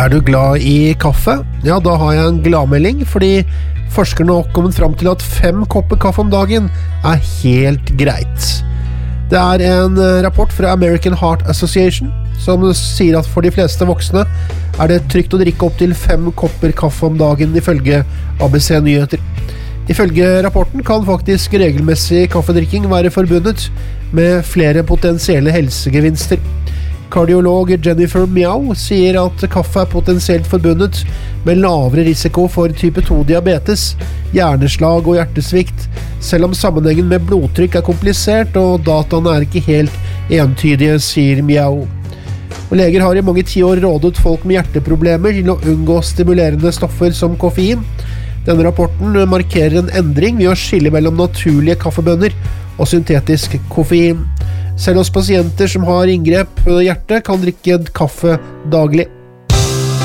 du glad i kaffe? Ja, da har jeg en gladmelding, fordi forskerne har kommet frem til at 5 kopper kaffe om dagen helt greit. Det en rapport fra American Heart Association som sier at for de fleste voksne det trygt å drikke opp til 5 kopper kaffe om dagen ifølge ABC Nyheter. Ifølge rapporten kan faktisk regelmessig kaffedrikking være forbundet med flere potensielle helsegevinster. Kardiolog Jennifer Miao sier at kaffe potensielt forbundet med lavere risiko for type 2-diabetes, hjerneslag og hjertesvikt, selv om sammenhengen med blodtrykk komplisert og dataene ikke helt entydige, sier Miao. Og leger har i mange 10 år rådet folk med hjerteproblemer til å unngå stimulerende stoffer som koffein. Denne rapporten markerer en endring ved å skille mellom naturlige kaffebønner og syntetisk koffein. Selv hos pasienter som har inngrep på hjertet kan drikke kaffe daglig.